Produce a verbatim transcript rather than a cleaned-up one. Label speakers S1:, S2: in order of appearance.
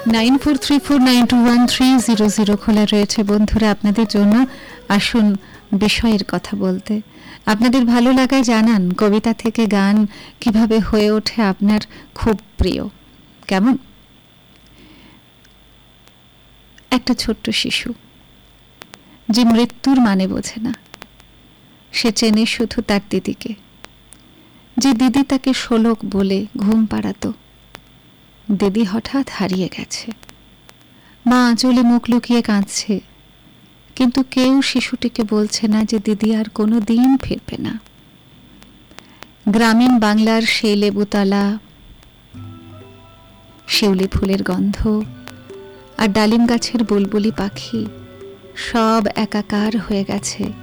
S1: Nine four three four nine two one three zero zero খোলা রয়েছে বন্ধুরা আপনাদের জন্য। আসুন বিষয়ের কথা বলতে। আপনাদের ভালো লাগায় জানান কবিতা থেকে গান কিভাবে হয়ে ওঠে আপনার খুব প্রিয়। কেমন? একটা ছোট্ট শিশু যে মৃত্যুর মানে বোঝে না, সে চেনে শুধু তার দিদিকে, যে দিদি তাকে শোলক বলে ঘুম পাড়াতো। দিদি হঠাৎ হারিয়ে গেছে। মা আঁচলে মুখ লুকিয়ে কাঁদছে, কিন্তু কেউ শিশুটিকে বলছে না যে দিদি আর কোনো দিন ফিরবে না। গ্রামীণ বাংলার সেই লেবুতলা, শিউলি ফুলের গন্ধ আর ডালিম গাছের বুলবুলি পাখি সব একাকার হয়ে গেছে